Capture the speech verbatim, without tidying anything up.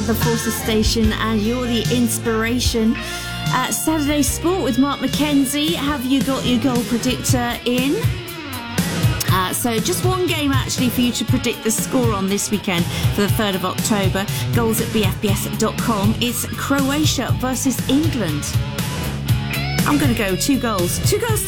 the Forces Station, and you're the inspiration. Uh, Saturday Sport with Mark McKenzie. Have you got your goal predictor in? Uh, so just one game actually for you to predict the score on this weekend for the third of October. Goals at b f b s dot com. It's Croatia versus England. I'm going to go two goals. Two goals